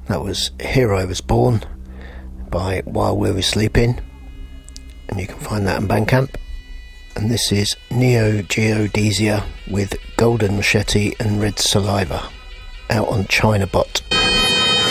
That was Here I Was Born by While We Were Sleeping, and you can find that on Bandcamp. And this is Neo Geodesia with Golden Machete and Red Saliva, out on Chinabot.